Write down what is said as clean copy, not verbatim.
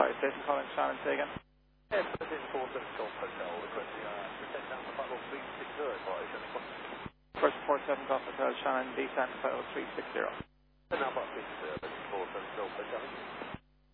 Fire station calling Shannon, say again. Yeah, 1347 Golf Hotel, requesting protect down the final 360 advice. First 47 Golf Hotel Shannon, descent final 360. And now about 347 Golf Hotel.